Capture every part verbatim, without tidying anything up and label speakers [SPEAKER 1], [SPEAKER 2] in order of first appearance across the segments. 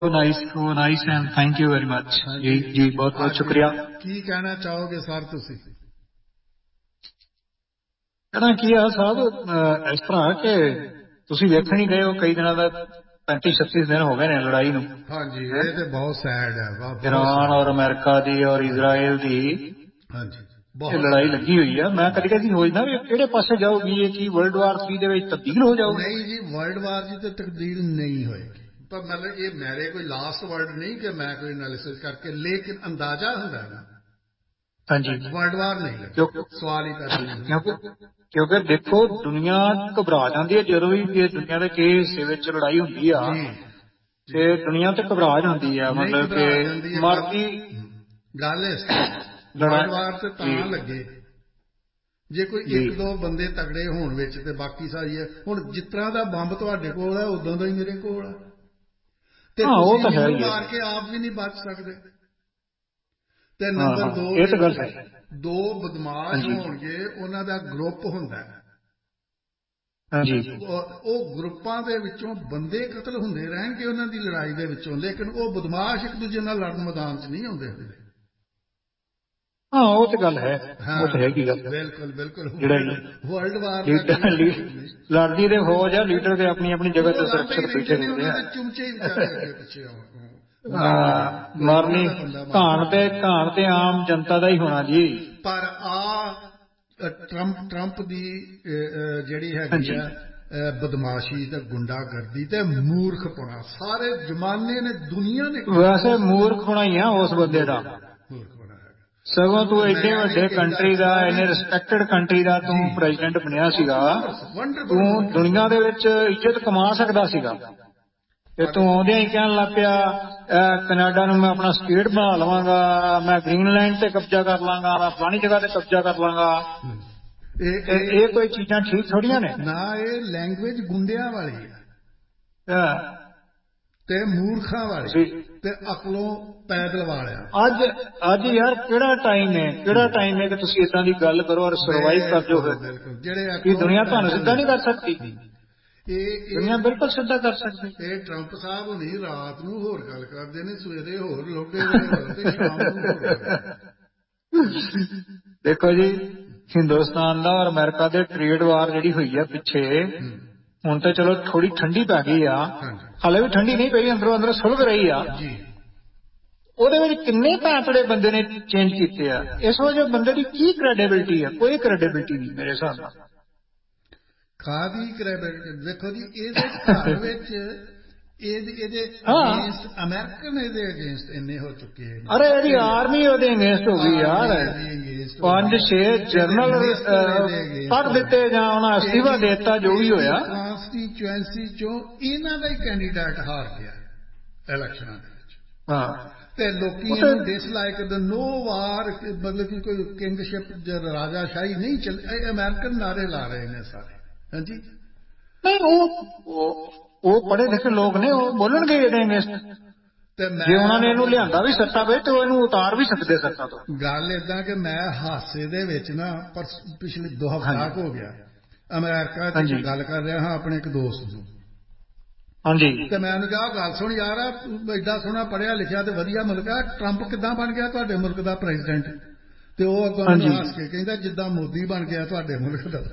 [SPEAKER 1] Nice nice and thank you very much जी जी बहुत बहुत शुक्रिया।
[SPEAKER 2] की कहना चाहोगे सर तुसी?
[SPEAKER 1] कहना की है साहब इस तरह के तुसी वेखण ही गए हो कई दिनों का पैंती छत्तीस दिन हो गए ने लड़ाई नूं।
[SPEAKER 2] हाँ जी ये तो बहुत सैड है
[SPEAKER 1] ईरान और अमेरिका दी और इजराइल दी
[SPEAKER 2] हाँ जी
[SPEAKER 1] ये लड़ाई लगी हुई है। मैं कदी कदी सोचदा भी किहड़े पासे जाऊगी ये की वर्ल्ड वार थ्री दे विच तब्दील हो जाऊगी?
[SPEAKER 2] नहीं जी वर्ल्ड वार जी तो तब्दील नहीं होएगी पर मतलब ये मेरे कोई लास्ट वर्ड नहीं कि मैं कोई एनालिसिस करके लेकिन अंदाजा होंदा है ना।
[SPEAKER 1] हाँ जी
[SPEAKER 2] वर्ल्ड वार नहीं लगे सवाल ही पैदा नहीं
[SPEAKER 1] क्योंकि क्योंकि देखो दुनिया घबरा जाती है ਜਦੋਂ ਵੀ दुनिया के ਕਿਸੇ ਹਿੱਸੇ ਵਿੱਚ ਲੜਾਈ ਹੁੰਦੀ ਆ ਤੇ ਦੁਨੀਆ ਤੇ ਘਬਰਾ ਜਾਂਦੀ ਆ ਮਤਲਬ ਕਿ ਮਾਰਦੀ
[SPEAKER 2] ਗੱਲ ਇਸ ਵਰਲਡ ਵਾਰ ਤੇ ਤਾਂ ਲੱਗੇ ਜੇ ਕੋਈ ਇੱਕ ਦੋ ਬੰਦੇ ਤਗੜੇ ਹੋਣ ਵਿੱਚ ਤੇ ਬਾਕੀ ਸਾਰੀ ਹੈ ਹੁਣ ਜਿਸ ਤਰ੍ਹਾਂ ਦਾ ਬੰਬ ਤੁਹਾਡੇ ਕੋਲ ਹੈ ਉਦੋਂ ਦਾ ਹੀ ਮੇਰੇ ਕੋਲ ਹੈ ਤੇ ਤੁਸੀਂ ਮੈਨੂੰ ਮਾਰ ਕੇ ਆਪ ਵੀ ਨਹੀਂ ਬਚ ਸਕਦੇ। ਤੇ ਨੰਬਰ ਦੋ
[SPEAKER 1] ਇਹ ਤਾਂ ਗੱਲ ਹੈ
[SPEAKER 2] ਦੋ ਬਦਮਾਸ਼ ਹੋਣਗੇ ਉਹਨਾਂ ਦਾ ਗਰੁੱਪ ਹੁੰਦਾ ਹੈ
[SPEAKER 1] ਹਾਂਜੀ
[SPEAKER 2] ਉਹ ਗਰੁੱਪਾਂ ਦੇ ਵਿੱਚੋਂ ਬੰਦੇ ਕਤਲ ਹੁੰਦੇ ਰਹਿਣਗੇ ਉਹਨਾਂ ਦੀ ਲੜਾਈ ਦੇ ਵਿੱਚੋਂ ਲੇਕਿਨ ਉਹ ਬਦਮਾਸ਼ ਇੱਕ ਦੂਜੇ ਨਾਲ ਲੜਨ ਮੈਦਾਨ 'ਚ ਨਹੀਂ ਆਉਂਦੇ ਹੁੰਦੇ।
[SPEAKER 1] ਹਾਂ ਉਹ ਤੇ ਗੱਲ ਹੈ ਉਹ ਤੇ ਹੈਗੀ ਗੱਲ
[SPEAKER 2] ਬਿਲਕੁਲ ਬਿਲਕੁਲ
[SPEAKER 1] ਜਿਹੜਾ
[SPEAKER 2] ਵਰਲਡ ਵਾਰ
[SPEAKER 1] ਲੜਦੀ ਦੇ ਫੌਜ ਆ ਲੀਡਰ ਤੇ ਆਪਣੀ ਆਪਣੀ ਜਗ੍ਹਾ ਤੇ ਸੁਰੱਖਿਅਤ ਬੈਠੇ ਰਹਿੰਦੇ ਆ
[SPEAKER 2] ਚੁੰਮਚੇ ਹੀ ਵਿਚਾਰੇ ਅੱਗੇ ਪਿੱਛੇ
[SPEAKER 1] ਮਾਰਨੀ ਘਾਣ ਤੇ ਘਾਣ ਤੇ ਆਮ ਜਨਤਾ ਦਾ ਹੀ ਹੋਣਾ ਜੀ।
[SPEAKER 2] ਪਰ ਆ ਟਰੰਪ ਟਰੰਪ ਦੀ ਜਿਹੜੀ ਹੈਗੀ ਆ ਬਦਮਾਸ਼ੀ ਤੇ ਗੁੰਡਾਗਰਦੀ ਤੇ ਮੂਰਖਪੁਣਾ ਸਾਰੇ ਜ਼ਮਾਨੇ ਨੇ ਦੁਨੀਆ ਨੇ
[SPEAKER 1] ਵੈਸੇ ਮੂਰਖਪੁਣਾ ਹੀ ਆ ਉਸ ਬੰਦੇ ਦਾ ਸਗੋਂ ਤੂੰ ਏਡੇ ਵੱਡੇ ਕੰਟਰੀ ਦਾ ਇਹਨੇ ਰਿਸਪੈਕਟਡ ਕੰਟਰੀ ਦਾ ਤੂੰ ਪ੍ਰੈਜ਼ੀਡੈਂਟ ਬਣਿਆ ਸੀਗਾ ਤੂੰ ਦੁਨੀਆ ਦੇ ਵਿੱਚ ਇੱਜ਼ਤ ਕਮਾ ਸਕਦਾ ਸੀਗਾ ਤੇ ਤੂੰ ਆਉਂਦਿਆਂ ਹੀ ਕਹਿਣ ਲੱਗ ਪਿਆ ਕੈਨੇਡਾ ਨੂੰ ਮੈਂ ਆਪਣਾ ਸਟੇਟ ਬਣਾ ਲਵਾਂਗਾ ਮੈਂ ਗ੍ਰੀਨਲੈਂਡ ਤੇ ਕਬਜ਼ਾ ਕਰ ਲਾਂਗਾ ਮੈਂ ਫਲਾਣੀ ਜਗ੍ਹਾ ਤੇ ਕਬਜ਼ਾ ਕਰ ਲਾਂਗਾ। ਇਹ ਕੋਈ ਚੀਜ਼ਾਂ ਠੀਕ ਥੋੜੀਆਂ ਨੇ
[SPEAKER 2] ਨਾ ਇਹ ਲੈਂਗੁਏਜ ਗੁੰਡਿਆਂ ਵਾਲੀ ਹੈ ਤੇ ਮੂਰਖਾਂ ਵਾਲੀ ਤੇ ਅਕਲੋਂ ਪੈਦਲ ਵਾਲਿਆ।
[SPEAKER 1] ਅੱਜ ਅੱਜ ਯਾਰ ਕਿਹੜਾ ਟਾਈਮ ਹੈ ਕਿਹੜਾ ਟਾਈਮ ਹੈ ਕਿ ਤੁਸੀਂ ਏਦਾਂ ਦੀ ਗੱਲ ਕਰੋ ਔਰ ਸਰਵਾਈਵ ਕਰ ਜਾਓ ਫਿਰ ਜਿਹੜੇ ਦੁਨੀਆ ਤੁਹਾਨੂੰ ਸਿੱਧਾ ਨਹੀਂ ਕਰ ਸਕਦੀ ਦੁਨੀਆ ਬਿਲਕੁਲ ਸਿੱਧਾ ਕਰ ਸਕਦੀ।
[SPEAKER 2] ਇਹ ਟਰੰਪ ਸਾਹਿਬ ਹੁਣੀ ਰਾਤ ਨੂੰ ਹੋਰ ਗੱਲ ਕਰਦੇ ਨੇ ਸਵੇਰੇ ਹੋਰ ਲੋਡੇ ਹੋਰ ਤੇ ਸ਼ਾਮ ਨੂੰ ਹੋਰ।
[SPEAKER 1] ਦੇਖੋ ਜੀ ਹਿੰਦੁਸਤਾਨ ਦਾ ਔਰ ਅਮਰੀਕਾ ਦੇ ਟ੍ਰੇਡ ਵਾਰ ਜਿਹੜੀ ਹੋਈ ਆ ਪਿੱਛੇ ਹੁਣ ਤਾਂ ਚਲੋ ਥੋੜੀ ਠੰਡੀ ਪੈ ਗਈ ਆ ਹਾਲੇ ਵੀ ਠੰਡੀ ਨਹੀਂ ਪਈ ਅੰਦਰੋਂ ਅੰਦਰ ਸੁਲਗ ਰਹੀ ਆ ਉਹਦੇ ਵਿੱਚ ਕਿੰਨੇ ਭੈਂਤੜੇ ਬੰਦੇ ਨੇ ਚੇਂਜ ਕੀਤੇ ਆ ਇਸ ਵਜ੍ਹਾ ਬੰਦੇ ਦੀ ਕੀ ਕ੍ਰੈਡੀਬਿਲਿਟੀ ਆ ਕੋਈ ਕ੍ਰੈਡੀਬਿਲਿਟੀ ਨਹੀਂ ਮੇਰੇ ਹਿਸਾਬ ਨਾਲ।
[SPEAKER 2] ਕਾਹਦੀ ਕ੍ਰੈਡੀਬਿਲਿਟੀ ਦੇਖੋ ਜੀ ਇਹਦੇ ਘਰ ਵਿੱਚ ਇਹਦੇ ਅਗੇਂਸਟ ਅਮਰੀਕਨ ਇਹਦੇ ਅਗੇਂਸਟ ਇੰਨੇ ਹੋ ਚੁੱਕੇ ਨੇ
[SPEAKER 1] ਅਰੇ ਇਹਦੀ ਆਰਮੀ ਉਹਦੇ ਅਗੇਂਸਟ ਹੋ ਗਈ ਯਾਰ ਪੰਜ ਛੇ ਜਰਨਲ ਪੜ ਦਿੱਤੇ ਜਾਂ ਉਹਨਾਂ ਅਸਤੀਫਾ ਦੇ ਦਿੱਤਾ ਜੋ ਵੀ ਹੋਇਆ
[SPEAKER 2] ਕਨਸਟੀਚੁਐਂਸੀ ਚੋਂ ਇਹਨਾਂ ਦਾ ਹੀ ਕੈਂਡੀਡੇਟ ਹਾਰ ਗਿਆ ਇਲੈਕਸ਼ਨਾਂ ਦੇ ਵਿੱਚ।
[SPEAKER 1] ਹਾਂ
[SPEAKER 2] ਤੇ ਲੋਕੀ ਇਹਨੂੰ ਡਿਸਲਾਈਕ ਦ ਨੋ ਵਾਰ ਮਤਲਬ ਕਿ ਕੋਈ ਕਿੰਗਸ਼ਿਪ ਰਾਜਾਸ਼ਾਹੀ ਨਹੀਂ ਚੱਲ ਅਮਰੀਕਨ ਨਾਰੇ ਲਾ ਰਹੇ ਨੇ ਸਾਰੇ। ਹਾਂਜੀ
[SPEAKER 1] ਨਹੀਂ ਉਹ ਉਹ ਪੜ੍ਹੇ ਲਿਖੇ ਲੋਕ ਨੇ ਉਹ ਬੋਲਣਗੇ ਇਹਦੇ ਅਗੇਂਸਟ ਤੇ ਜੇ ਉਹਨਾਂ ਨੇ ਇਹਨੂੰ ਲਿਆਂਦਾ ਵੀ ਸੱਤਾ ਵਿੱਚ ਤੇ ਉਹ ਇਹਨੂੰ ਉਤਾਰ ਵੀ ਸਕਦੇ ਸੱਤਾ ਤੋਂ।
[SPEAKER 2] ਗੱਲ ਏਦਾਂ ਕਿ ਮੈਂ ਹਾਸੇ ਦੇ ਵਿੱਚ ਨਾ ਪਰ ਪਿਛਲੇ ਦੋ ਹਫ਼ਤਾ ਹੋ ਗਿਆ ਅਮਰੀਕਾ ਚ ਗੱਲ ਕਰ ਰਿਹਾ ਹਾਂ ਆਪਣੇ ਇੱਕ ਦੋਸਤ ਨੂੰ
[SPEAKER 1] ਹਾਂਜੀ
[SPEAKER 2] ਤੇ ਮੈਂ ਉਹਨੂੰ ਕਿਹਾ ਗੱਲ ਸੁਣ ਯਾਰ ਏਡਾ ਸੋਹਣਾ ਪੜ੍ਹਿਆ ਲਿਖਿਆ ਤੇ ਵਧੀਆ ਮੁਲਕ ਆ ਟਰੰਪ ਕਿੱਦਾਂ ਬਣ ਗਿਆ ਤੁਹਾਡੇ ਮੁਲਕ ਦਾ ਪ੍ਰੈਜ਼ੀਡੈਂਟ ਤੇ ਉਹ ਅੱਗੋਂ ਮੈਨੂੰ ਹੱਸ ਕੇ ਕਹਿੰਦਾ ਜਿੱਦਾਂ ਮੋਦੀ ਬਣ ਗਿਆ ਤੁਹਾਡੇ ਮੁਲਕ ਦਾ।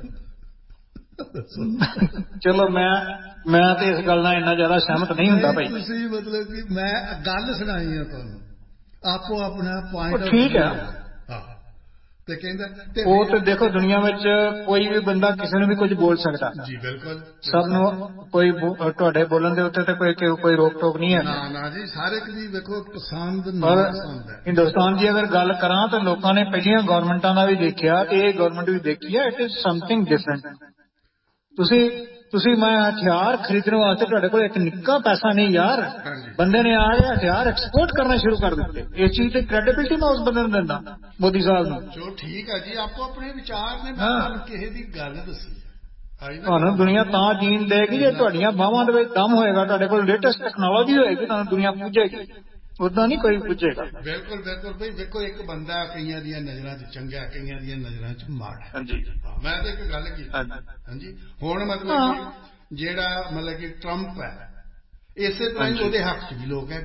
[SPEAKER 1] ਚਲੋ ਮੈਂ ਮੈਂ ਤੇ ਇਸ ਗੱਲ ਨਾਲ ਇੰਨਾ ਜ਼ਿਆਦਾ ਸਹਿਮਤ ਨਹੀਂ ਹੁੰਦਾ ਭਾਈ।
[SPEAKER 2] ਤੁਸੀਂ ਮਤਲਬ ਕਿ ਮੈਂ ਗੱਲ ਸੁਣਾਈ ਆ ਤੁਹਾਨੂੰ ਆਪੋ ਆਪਣਾ ਪੁਆਇੰਟ
[SPEAKER 1] ਠੀਕ ਹੈ
[SPEAKER 2] ਤੇ ਕਹਿੰਦਾ
[SPEAKER 1] ਉਹ ਤੇ ਦੇਖੋ ਦੁਨੀਆ ਵਿੱਚ ਕੋਈ ਵੀ ਬੰਦਾ ਕਿਸੇ ਨੂੰ ਵੀ ਕੁਝ ਬੋਲ ਸਕਦਾ
[SPEAKER 2] ਜੀ ਬਿਲਕੁਲ
[SPEAKER 1] ਸਭ ਨੂੰ ਕੋਈ ਤੁਹਾਡੇ ਬੋਲਣ ਦੇ ਉੱਤੇ ਤੇ ਕੋਈ ਕੋਈ ਰੋਕ ਟੋਕ ਨਹੀਂ ਹੈ
[SPEAKER 2] ਨਾ ਨਾ ਜੀ ਸਾਰੇ ਇੱਕ ਦੀ ਵੇਖੋ ਪਸੰਦ
[SPEAKER 1] ਪਸੰਦ ਹੈ। ਹਿੰਦੁਸਤਾਨ ਦੀ ਅਗਰ ਗੱਲ ਕਰਾਂ ਤਾਂ ਲੋਕਾਂ ਨੇ ਪਹਿਲੀਆਂ ਗਵਰਨਮੈਂਟਾਂ ਦਾ ਵੀ ਦੇਖਿਆ ਤੇ ਇਹ ਗਵਰਨਮੈਂਟ ਵੀ ਦੇਖੀ ਹੈ ਇਟ ਇਜ਼ ਸਮਥਿੰਗ ਡਿਫਰੈਂਟ। ਤੁਸੀਂ ਤੁਸੀਂ ਮੈਂ ਹਥਿਆਰ ਖਰੀਦਣ ਵਾਸਤੇ ਤੁਹਾਡੇ ਕੋਲ ਇੱਕ ਨਿੱਕਾ ਪੈਸਾ ਨਹੀਂ ਯਾਰ ਬੰਦੇ ਨੇ ਆ ਕੇ ਹਥਿਆਰ ਐਕਸਪੋਰਟ ਕਰਨਾ ਸ਼ੁਰੂ ਕਰ ਦਿੱਤੇ ਇਸ ਚੀਜ਼ ਤੇ ਕ੍ਰੈਡੀਬਿਲਿਟੀ ਮੈਂ ਉਸ ਬੰਦੇ ਨੂੰ ਦਿੰਦਾ ਮੋਦੀ ਸਾਹਿਬ ਨੂੰ।
[SPEAKER 2] ਚਲੋ ਠੀਕ ਹੈ ਜੀ ਆਪੋ ਆਪਣੇ ਵਿਚਾਰ ਨੇ ਮੈਂ ਤੁਹਾਨੂੰ ਕਿਸੇ ਦੀ ਗੱਲ ਦੱਸੀ
[SPEAKER 1] ਤੁਹਾਨੂੰ ਦੁਨੀਆ ਤਾਂ ਜੀਣ ਦੇਗੀ ਜੇ ਤੁਹਾਡੀਆਂ ਬਾਹਾਂ ਦੇ ਵਿੱਚ ਦਮ ਹੋਏਗਾ ਤੁਹਾਡੇ ਕੋਲ ਲੇਟੈਸਟ ਟੈਕਨੋਲੋਜੀ ਹੋਏਗੀ ਤੁਹਾਨੂੰ ਦੁਨੀਆ ਪੁੱਜੇਗੀ ਉਦਾਂ ਨਹੀਂ ਕੋਈ ਪੁੱਜੇਗਾ।
[SPEAKER 2] ਬਿਲਕੁਲ ਬਿਲਕੁਲ ਬਈ ਵੇਖੋ ਇੱਕ ਬੰਦਾ ਕਈਆਂ ਦੀਆਂ ਨਜ਼ਰਾਂ 'ਚ ਚੰਗਾ ਕਈਆਂ ਦੀਆਂ ਨਜ਼ਰਾਂ 'ਚ ਮਾੜਾ।
[SPEAKER 1] ਹਾਂਜੀ
[SPEAKER 2] ਮੈਂ ਤਾਂ ਇੱਕ ਗੱਲ ਕੀਤੀ ਹਾਂਜੀ ਹੁਣ ਮਤਲਬ ਜਿਹੜਾ ਮਤਲਬ ਕਿ ਟਰੰਪ ਹੈ ਇਸੇ ਤਰ੍ਹਾਂ ਹੀ ਉਹਦੇ ਹੱਕ 'ਚ ਵੀ ਲੋਕ ਹੈ